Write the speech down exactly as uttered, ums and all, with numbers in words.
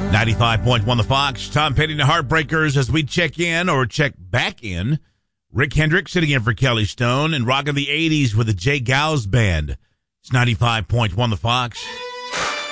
ninety-five point one The Fox. Tom Petty and the Heartbreakers as we check in or check back in. Rick Hendrick sitting in for Kelly Stone and rocking the eighties with the Jay Gals Band. It's ninety-five point one The Fox.